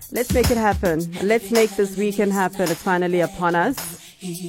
Let's make it happen. Let's make this weekend happen. It's finally upon us.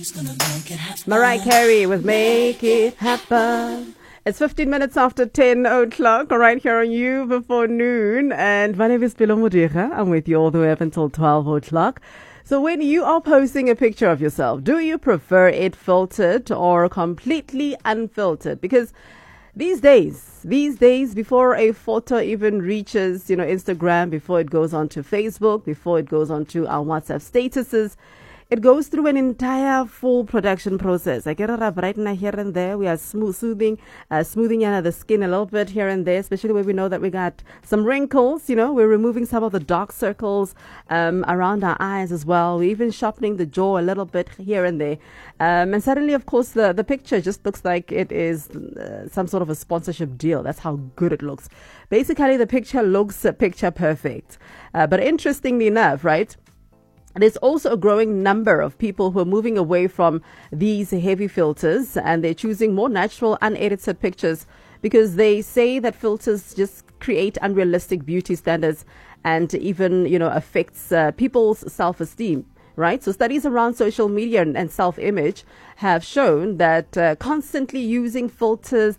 Mariah Carey with Make It Happen. It's 15 minutes after 10 o'clock, right here on You Before Noon. And my name is Pilo Modira. I'm with you all the way up until 12 o'clock. So when you are posting a picture of yourself, do you prefer it filtered or completely unfiltered? Because these days, before a photo even reaches, Instagram, before it goes onto Facebook, before it goes onto our WhatsApp statuses, it goes through an entire full production process. I get it up right now here and there. We are smoothing the skin a little bit here and there, especially where we know that we got some wrinkles. We're removing some of the dark circles around our eyes as well. We're even sharpening the jaw a little bit here and there. And suddenly, of course, the picture just looks like it is some sort of a sponsorship deal. That's how good it looks. Basically, the picture looks picture perfect. But interestingly enough, right? There's also a growing number of people who are moving away from these heavy filters and they're choosing more natural, unedited pictures because they say that filters just create unrealistic beauty standards and even, affects people's self-esteem. Right. So studies around social media and self-image have shown that constantly using filters,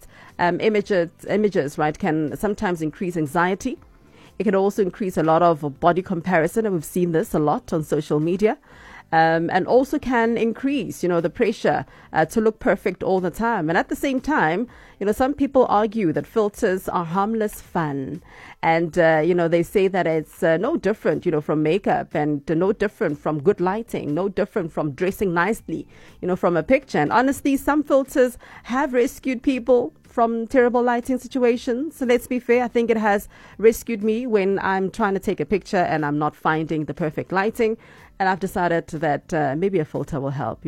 images, right, can sometimes increase anxiety. It can also increase a lot of body comparison, and we've seen this a lot on social media, and also can increase, the pressure to look perfect all the time. And at the same time, some people argue that filters are harmless fun. And, they say that it's no different, from makeup and no different from good lighting, no different from dressing nicely, from a picture. And honestly, some filters have rescued people from terrible lighting situations. So let's be fair. I think it has rescued me when I'm trying to take a picture and I'm not finding the perfect lighting. And I've decided that maybe a filter will help.